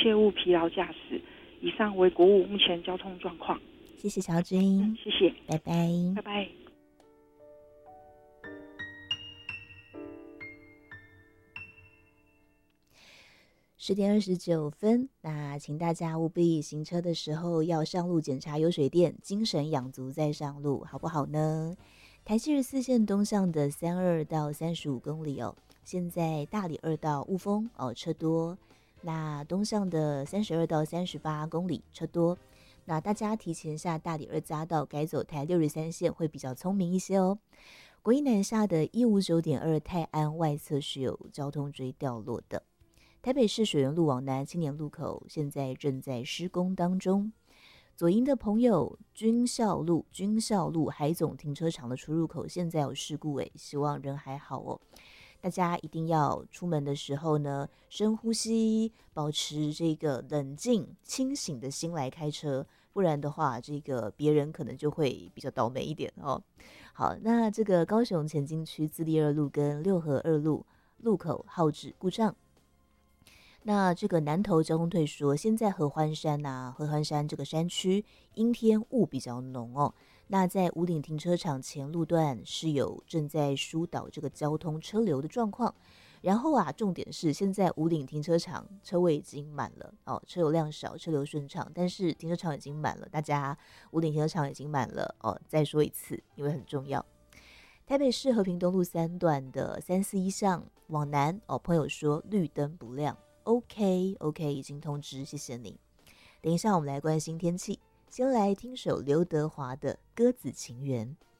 切勿疲劳驾驶。以上为国五目前交通状况。 谢谢乔君， 谢谢， 拜拜， 拜拜。 10:29，那请大家务必行车的时候要上路检查油水电，精神养足再上路，好不好呢？台74线东向的32到35公里哦，现在大里2到雾峰车多，那东向的32到38公里车多，那大家提前下大里2匝道，改走台63线会比较聪明一些哦。国一南下的159.2泰安外侧是有交通锥掉落的。台北市水源路往南青年路口现在正在施工当中。左营的朋友，军校路海总停车场的出入口现在有事故希望人还好哦。大家一定要出门的时候呢，深呼吸，保持这个冷静清醒的心来开车，不然的话，这个别人可能就会比较倒霉一点哦。好，那这个高雄前进区自立2路跟六合2路路口号志故障。那这个南投交通队说，现在合欢山这个山区阴天雾比较浓哦。那在武岭停车场前路段是有正在疏导这个交通车流的状况。然后重点是现在武岭停车场车位已经满了哦，车流量少，车流顺畅，但是停车场已经满了，大家武岭停车场已经满了哦。再说一次，因为很重要。台北市和平东路3段的341巷往南朋友说绿灯不亮。OK， 已经通知，谢谢你。等一下我们来关心天气，先来听首刘德华的《鸽子情缘》。